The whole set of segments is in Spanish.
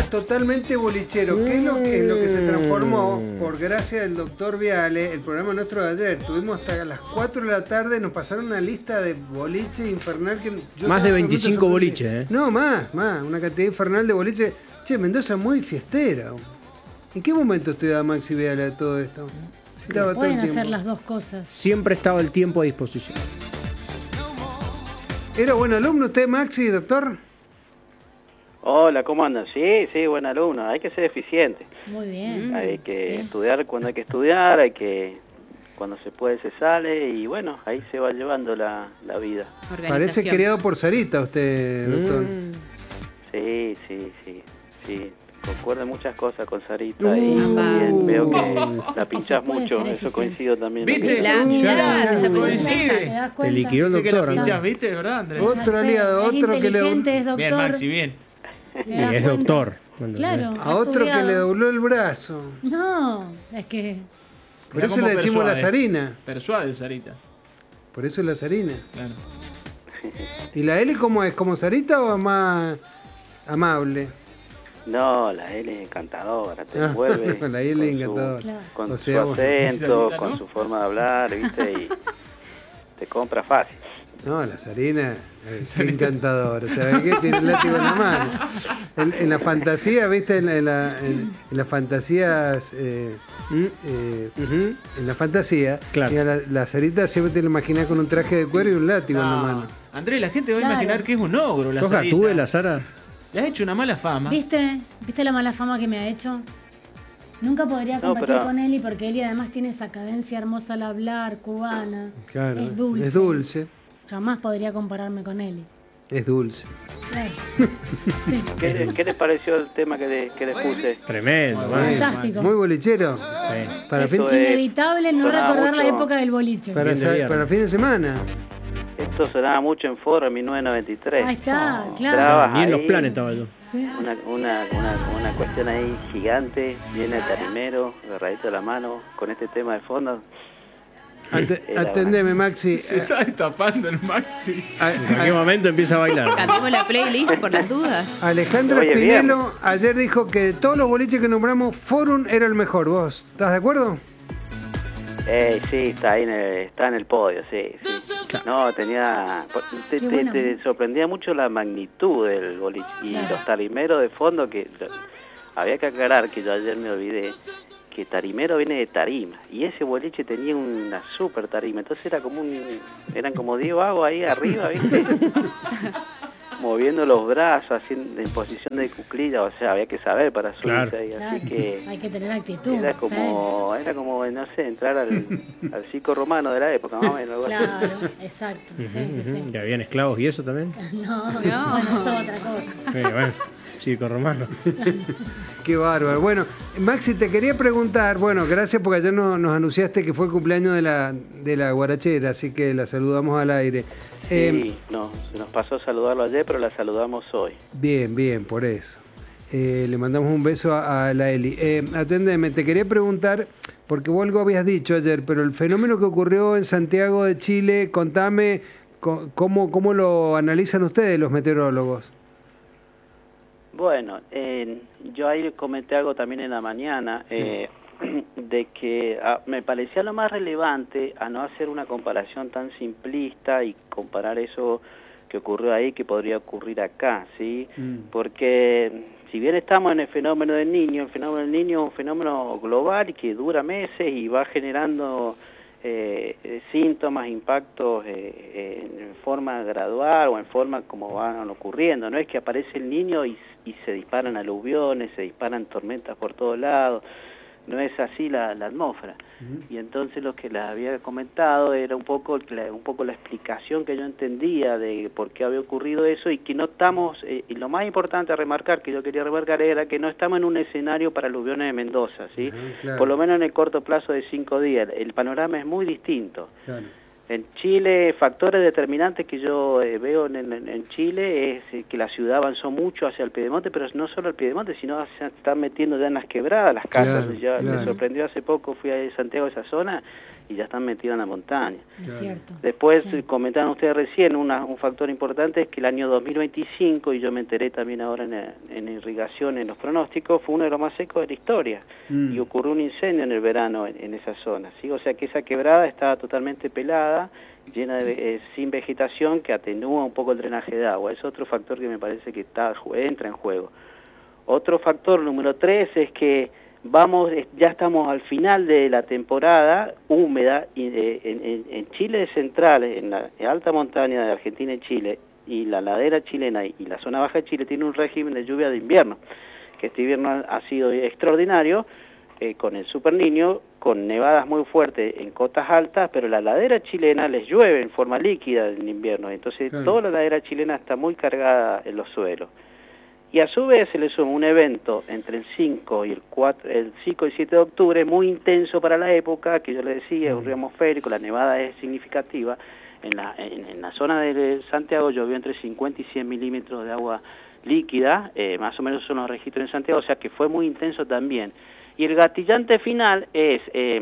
totalmente bolichero. ¿Qué es lo que se transformó? Por gracia del doctor Viale, el programa nuestro de ayer. Tuvimos hasta las 4 de la tarde, nos pasaron una lista de boliche infernal. Más de 25 boliches, ¿eh? No, más. Una cantidad infernal de boliche. Che, Mendoza muy fiestera. ¿En qué momento estudiaba Maxi Viale a todo esto? Pueden hacer las dos cosas. Siempre estaba el tiempo a disposición. ¿Era buen alumno usted, Maxi, doctor? Hola, ¿cómo andan? Sí, buen alumno. Hay que ser eficiente. Muy bien. Hay que bien. estudiar cuando hay que estudiar, cuando se puede se sale y bueno, ahí se va llevando la vida. Parece criado por Sarita usted, doctor. Sí. Concuerdo en muchas cosas con Sarita y también veo que la pinchás mucho. Eso coincido también. ¿Viste? Coincide. Te liquidó el doctor. Que la pinchás, ¿viste? ¿Verdad, Andrés? Otro aliado, otro que le... Es doctor. Bien, Maxi, bien. Y es doctor. Claro. A otro que le dobló el brazo. No, es que... Por eso le decimos la Sarina. Persuade, Sarita. Por eso es la Sarina. Claro. ¿Y la L cómo es? ¿Como Sarita o más amable? No, la L es encantadora, te envuelve. La L es encantadora. Con su acento, con su forma de hablar, ¿viste? Y te compra fácil. No, la Sarina es encantadora. ¿Sabes qué? Tiene el látigo en la mano. En la fantasía, ¿viste? En las fantasías... en la fantasía, claro. La Sarita siempre te la imaginas con un traje de cuero y un látigo en la mano. Andrés, la gente va a imaginar que es un ogro la ¿Sos Sarita. Gatúbela, la Sara? Le has hecho una mala fama. ¿Viste la mala fama que me ha hecho? Nunca podría competir con Eli porque Eli además tiene esa cadencia hermosa al hablar, cubana. Claro, es dulce. Es dulce. Jamás podría compararme con Eli. Es dulce. Claro. Sí. ¿Qué les pareció el tema que les puse? Tremendo. Fantástico. Muy bolichero. Sí. Para inevitable no recordar la época del boliche. Para fin de semana. Esto sonaba mucho en Foro en 1993. Ahí está, claro. Ni en los planes estaba yo. Sí. Una cuestión ahí gigante, llena de tarimero, agarradito de la mano, con este tema de fondo. Atendeme, Maxi. Se está destapando el Maxi. ¿En qué momento empieza a bailar? Cambiemos la playlist por las dudas. Alejandro Espinelo ayer dijo que de todos los boliches que nombramos, Forum era el mejor. ¿Vos estás de acuerdo? Sí, está en el podio, sí. No, te sorprendía mucho la magnitud del boliche y los tarimeros de fondo, que había que aclarar que yo ayer me olvidé que tarimero viene de tarima y ese boliche tenía una super tarima, entonces eran como 10 vagos ahí arriba, ¿viste? Moviendo los brazos, haciendo en posición de cuclilla, o sea, había que saber para subirse ahí, así que hay que tener actitud. Era como, no sé, entrar al circo romano de la época, más o menos. Claro, exacto. Sí. ¿Que habían esclavos y eso también? No, bueno, eso es otra cosa. Sí, bueno, circo romano. Qué bárbaro. Bueno, Maxi, te quería preguntar, bueno, gracias porque ayer nos anunciaste que fue el cumpleaños de la guarachera, así que la saludamos al aire. Sí, se nos pasó saludarlo ayer, pero la saludamos hoy. Bien, por eso. Le mandamos un beso a la Eli. Atendeme, te quería preguntar, porque vos algo habías dicho ayer, pero el fenómeno que ocurrió en Santiago de Chile, contame cómo lo analizan ustedes los meteorólogos. Bueno, yo ahí comenté algo también en la mañana, de que me parecía lo más relevante a no hacer una comparación tan simplista y comparar eso que ocurrió ahí que podría ocurrir acá, ¿sí? Porque si bien estamos en el fenómeno del Niño es un fenómeno global y que dura meses y va generando síntomas, impactos en forma gradual o en forma como van ocurriendo. No es que aparece el Niño y se disparan aluviones, se disparan tormentas por todos lados. No es así la atmósfera. Y entonces lo que les había comentado era un poco la explicación que yo entendía de por qué había ocurrido eso y que no estamos, y lo más importante a remarcar, que yo quería remarcar, era que no estamos en un escenario para aluviones de Mendoza, ¿sí? Claro. Por lo menos en el corto plazo de 5 días. El panorama es muy distinto. Claro. En Chile, factores determinantes que yo veo en Chile es que la ciudad avanzó mucho hacia el Piedemonte, pero no solo el Piedemonte, sino se están metiendo ya en las quebradas las casas. Me sorprendió hace poco, fui a Santiago, esa zona, y ya están metidos en la montaña. Es cierto. Después, Sí. comentaban ustedes recién, un factor importante es que el año 2025, y yo me enteré también ahora en irrigación, en los pronósticos, fue uno de los más secos de la historia, y ocurrió un incendio en el verano en esa zona, ¿sí? O sea que esa quebrada estaba totalmente pelada, llena de sin vegetación, que atenúa un poco el drenaje de agua. Es otro factor que me parece que entra en juego. Otro factor, número 3, es que ya estamos al final de la temporada húmeda y en Chile central, en la alta montaña de Argentina y Chile, y la ladera chilena y la zona baja de Chile tiene un régimen de lluvia de invierno, que este invierno ha sido extraordinario, con el Super Niño, con nevadas muy fuertes en cotas altas, pero la ladera chilena les llueve en forma líquida en invierno, entonces toda la ladera chilena está muy cargada en los suelos. Y a su vez se le suma un evento entre el 5 y el 5 y 7 de octubre muy intenso para la época, que yo le decía, un río atmosférico, la nevada es significativa. En la zona de Santiago llovió entre 50 y 100 milímetros de agua líquida, más o menos son los registros en Santiago, o sea que fue muy intenso también. Y el gatillante final es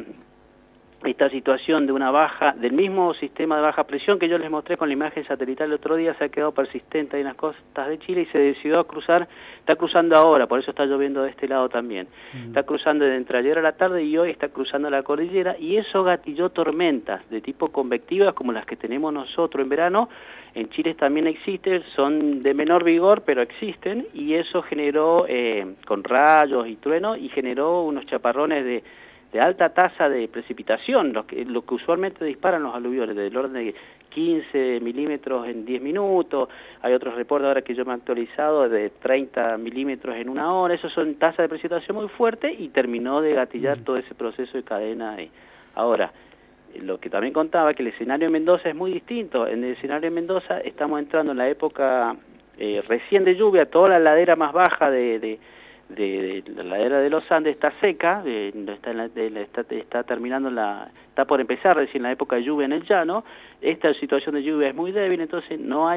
esta situación de del mismo sistema de baja presión que yo les mostré con la imagen satelital el otro día, se ha quedado persistente ahí en las costas de Chile y se decidió a cruzar, está cruzando ahora, por eso está lloviendo de este lado también. Está cruzando entre ayer a la tarde y hoy está cruzando la cordillera, y eso gatilló tormentas de tipo convectivas como las que tenemos nosotros en verano. En Chile también existen, son de menor vigor, pero existen, y eso generó, con rayos y truenos, y generó unos chaparrones de alta tasa de precipitación, lo que usualmente disparan los aluviones, del orden de 15 milímetros en 10 minutos, hay otros reportes ahora que yo me he actualizado de 30 milímetros en una hora, esos son tasas de precipitación muy fuertes, y terminó de gatillar todo ese proceso de cadena ahí. Ahora, lo que también contaba, que el escenario en Mendoza es muy distinto. En el escenario en Mendoza estamos entrando en la época recién de lluvia, toda la ladera más baja de la ladera de los Andes está seca, está terminando está por empezar recién la época de lluvia en el llano. Esta situación de lluvia es muy débil, entonces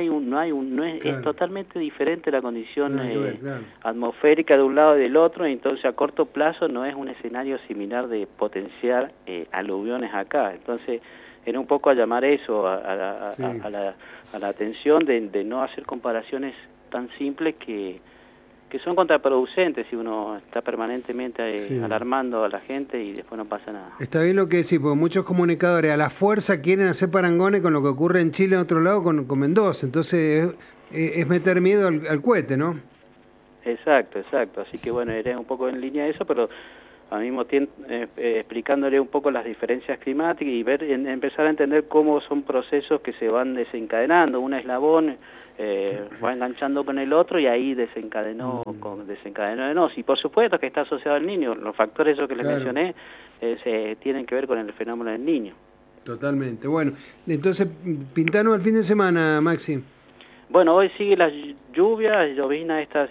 es totalmente diferente la condición atmosférica de un lado y del otro, entonces a corto plazo no es un escenario similar de potenciar aluviones acá. Entonces era un poco a llamar eso a la atención de no hacer comparaciones tan simples que son contraproducentes si uno está permanentemente alarmando a la gente y después no pasa nada. Está bien lo que decís, porque muchos comunicadores a la fuerza quieren hacer parangones con lo que ocurre en Chile en otro lado con Mendoza, entonces es meter miedo al cohete, ¿no? Exacto, así que bueno, iré un poco en línea de eso, pero al mismo tiempo explicándole un poco las diferencias climáticas y empezar a entender cómo son procesos que se van desencadenando, un eslabón va enganchando con el otro y ahí desencadenó de nos. Y por supuesto que está asociado al niño, los factores esos que les mencioné tienen que ver con el fenómeno del niño. Totalmente. Bueno, entonces pintanos el fin de semana, Maxi. Bueno, hoy sigue las lluvias, lloviznas estas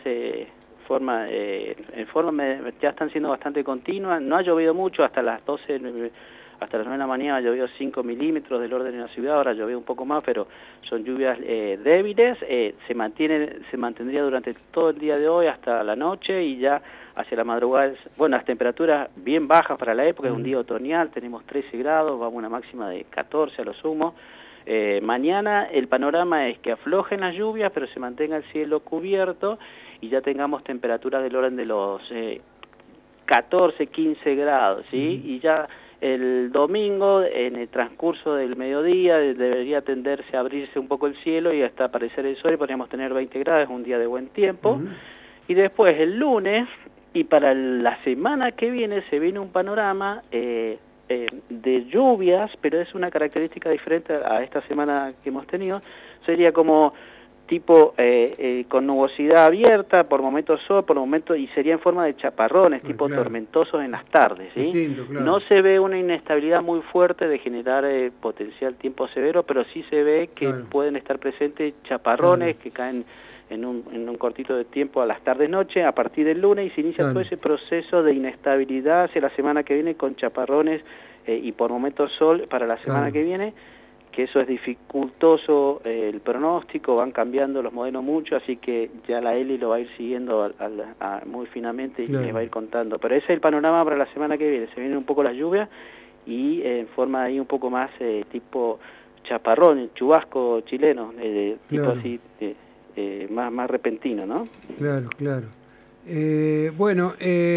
ya están siendo bastante continuas. No ha llovido mucho, hasta las 12, hasta las 9 de la mañana llovió 5 milímetros del orden de la ciudad, ahora llovió un poco más, pero son lluvias débiles, se mantendría durante todo el día de hoy hasta la noche, y ya hacia la madrugada, bueno, las temperaturas bien bajas para la época, es un día otoñal, tenemos 13 grados, vamos a una máxima de 14 a lo sumo. Mañana el panorama es que aflojen las lluvias, pero se mantenga el cielo cubierto y ya tengamos temperaturas del orden de los 14, 15 grados, ¿sí? Y ya el domingo, en el transcurso del mediodía, debería tenderse a abrirse un poco el cielo y hasta aparecer el sol, y podríamos tener 20 grados, un día de buen tiempo. Y después el lunes, y para la semana que viene, se viene un panorama de lluvias, pero es una característica diferente a esta semana que hemos tenido. Sería como tipo con nubosidad abierta, por momentos sol, por momentos, y sería en forma de chaparrones, tipo tormentosos en las tardes, ¿sí? Distinto, claro. No se ve una inestabilidad muy fuerte de generar potencial tiempo severo, pero sí se ve que pueden estar presentes chaparrones que caen en un cortito de tiempo a las tardes-noche, a partir del lunes, y se inicia todo ese proceso de inestabilidad hacia la semana que viene, con chaparrones y por momentos sol para la semana que viene, que eso es dificultoso el pronóstico, van cambiando los modelos mucho, así que ya la Eli lo va a ir siguiendo muy finamente y les va a ir contando. Pero ese es el panorama para la semana que viene, se vienen un poco las lluvias y en forma ahí un poco más tipo chaparrón, chubasco chileno, tipo Claro. así, más repentino, ¿no? Claro, claro. Bueno,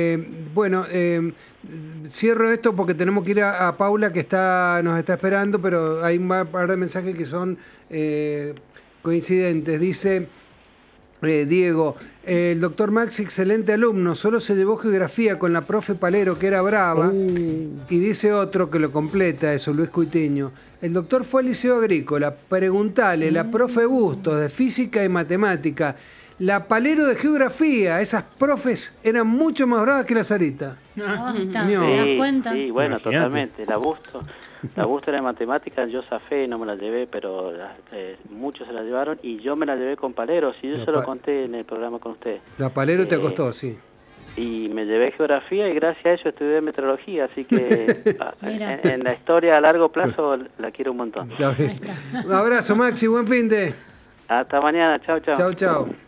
cierro esto porque tenemos que ir a Paula que nos está esperando, pero hay un par de mensajes que son coincidentes. Dice Diego, el doctor Maxi, excelente alumno, solo se llevó geografía con la profe Palero, que era brava. Y dice otro que lo completa eso, Luis Cuitiño. El doctor fue al Liceo Agrícola, preguntale, la profe Bustos de física y matemática, la Palero de geografía, esas profes eran mucho más bravas que la Sarita. Basta, No. ¿te das cuenta? Sí, bueno, Imagínate. totalmente. La Busto era de matemáticas, yo zafé, no me la llevé, pero muchos se la llevaron y yo me la llevé con Palero, si yo La se lo pa- conté en el programa con usted. La Palero te costó, sí. Y me llevé geografía y gracias a eso estudié meteorología, así que Mira. en la historia a largo plazo la quiero un montón. Está bien. Un abrazo, Maxi, buen fin de. Hasta mañana, chao, chao. Chau, chau.